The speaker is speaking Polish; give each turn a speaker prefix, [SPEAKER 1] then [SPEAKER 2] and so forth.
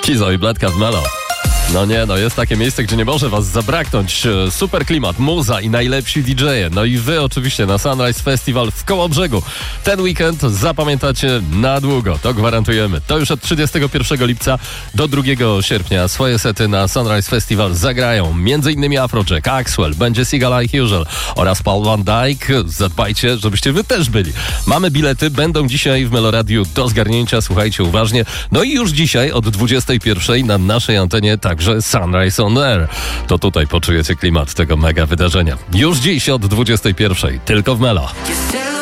[SPEAKER 1] Kizo i Bledka w Melo. No nie, jest takie miejsce, gdzie nie może was zabraknąć. Super klimat, muza i najlepsi DJ-e. No i wy oczywiście na Sunrise Festival w Kołobrzegu. Ten weekend zapamiętacie na długo, to gwarantujemy. To już od 31 lipca do 2 sierpnia swoje sety na Sunrise Festival zagrają m.in. Afrojack, Axwell, będzie Seagal Like Usual oraz Paul Van Dyke. Zadbajcie, żebyście wy też byli. Mamy bilety, będą dzisiaj w Meloradiu do zgarnięcia, słuchajcie uważnie. No i już dzisiaj od 21 na naszej antenie także Sunrise on Air. To tutaj poczujecie klimat tego mega wydarzenia. Już dziś od 21 tylko w Melo.